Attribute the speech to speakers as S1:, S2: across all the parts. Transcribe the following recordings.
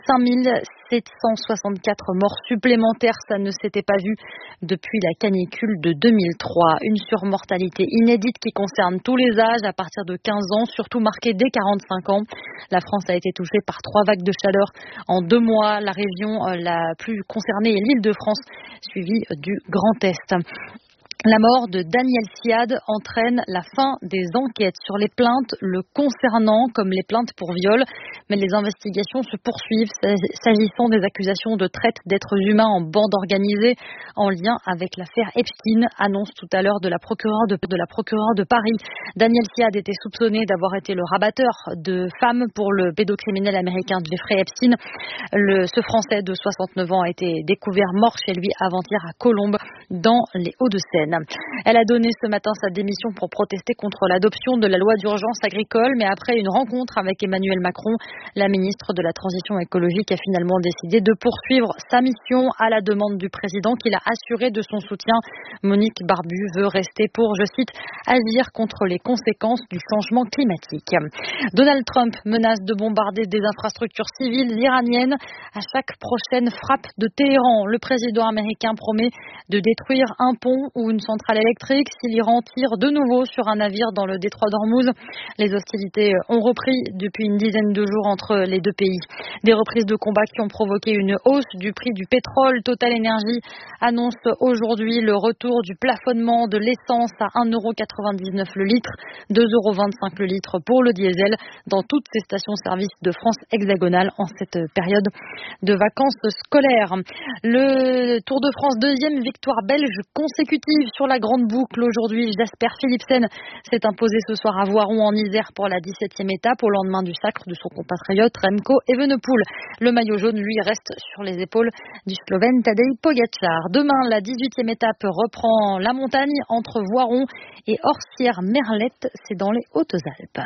S1: 5764 morts supplémentaires, ça ne s'était pas vu depuis la canicule de 2003. Une surmortalité inédite qui concerne tous les âges à partir de 15 ans, surtout marquée dès 45 ans. La France a été touchée par 3 vagues de chaleur en 2 mois. La région la plus concernée est l'Île-de-France, suivie du Grand Est. La mort de Daniel Siad entraîne la fin des enquêtes sur les plaintes le concernant, comme les plaintes pour viol. Mais les investigations se poursuivent s'agissant des accusations de traite d'êtres humains en bande organisée en lien avec l'affaire Epstein, annonce tout à l'heure de la procureure de Paris. Daniel Siad était soupçonné d'avoir été le rabatteur de femmes pour le pédocriminel américain Jeffrey Epstein. Ce Français de 69 ans a été découvert mort chez lui avant-hier à Colombes, dans les Hauts-de-Seine. Elle a donné ce matin sa démission pour protester contre l'adoption de la loi d'urgence agricole, mais après une rencontre avec Emmanuel Macron, la ministre de la Transition écologique a finalement décidé de poursuivre sa mission à la demande du président qui l'a assuré de son soutien. Monique Barbu veut rester pour, je cite, agir contre les conséquences du changement climatique. Donald Trump menace de bombarder des infrastructures civiles iraniennes à chaque prochaine frappe de Téhéran. Le président américain promet de détruire un pont ou une centrale électrique si l'Iran tire de nouveau sur un navire dans le détroit d'Ormuz. Les hostilités ont repris depuis une dizaine de jours entre les deux pays. Des reprises de combat qui ont provoqué une hausse du prix du pétrole. Total Energy annonce aujourd'hui le retour du plafonnement de l'essence à 1,99 € le litre, 2,25 € le litre pour le diesel dans toutes ces stations-service de France hexagonale en cette période de vacances scolaires. Le Tour de France, deuxième victoire belge consécutive sur la grande boucle aujourd'hui. Jasper Philipsen s'est imposé ce soir à Voiron en Isère pour la 17e étape au lendemain du sacre de son compatriote Remco Evenepoel. Le maillot jaune, lui, reste sur les épaules du Slovène Tadej Pogačar. Demain, la 18e étape reprend la montagne entre Voiron et Orsières-Merlette. C'est dans les Hautes-Alpes.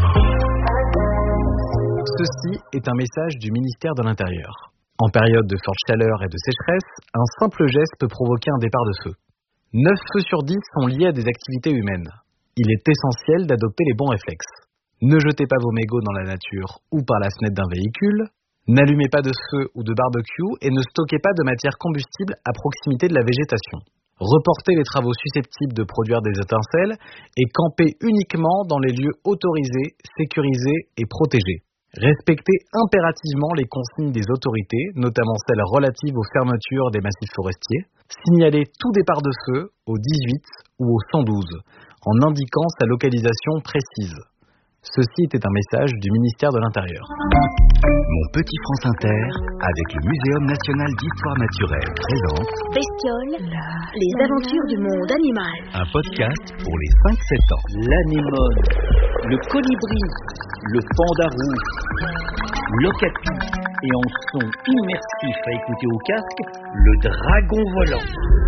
S2: Ceci est un message du ministère de l'Intérieur. En période de forte chaleur et de sécheresse, un simple geste peut provoquer un départ de feu. 9 feux sur 10 sont liés à des activités humaines. Il est essentiel d'adopter les bons réflexes. Ne jetez pas vos mégots dans la nature ou par la fenêtre d'un véhicule. N'allumez pas de feu ou de barbecue et ne stockez pas de matière combustible à proximité de la végétation. Reportez les travaux susceptibles de produire des étincelles et campez uniquement dans les lieux autorisés, sécurisés et protégés. Respectez impérativement les consignes des autorités, notamment celles relatives aux fermetures des massifs forestiers. Signalez tout départ de feu au 18 ou au 112 en indiquant sa localisation précise. Ceci était un message du ministère de l'Intérieur.
S3: Mon petit France Inter, avec le Muséum national d'histoire naturelle, présente
S4: Bestioles, les aventures du monde animal.
S3: Un podcast pour les 5-7 ans.
S5: L'anémone, le colibri, le panda rouge, l'ocapi et en son immersif à écouter au casque, le dragon volant.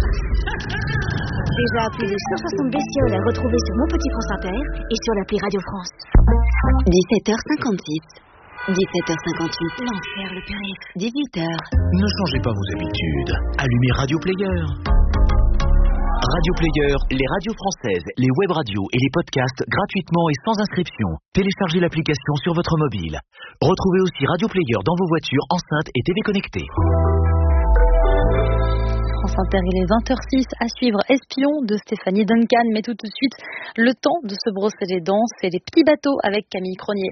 S4: Déjà plus de 160 bestioles à retrouver sur Mon Petit France Inter et sur l'appli Radio France.
S6: 17h56, 17h58,
S4: L'enfer, le périph'.
S6: 18h.
S3: Ne changez pas vos habitudes. Allumez Radio Player. Radio Player, les radios françaises, les web radios et les podcasts gratuitement et sans inscription. Téléchargez l'application sur votre mobile. Retrouvez aussi Radio Player dans vos voitures, enceintes et TV connectées.
S1: France Inter, il est 20h06, à suivre Espion de Stéphanie Duncan. Mais tout de suite, le temps de se brosser les dents, c'est les petits bateaux avec Camille Cronier.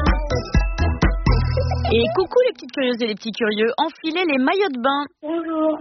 S1: Et coucou les petites curieuses et les petits curieux, enfilez les maillots de bain.
S7: Bonjour.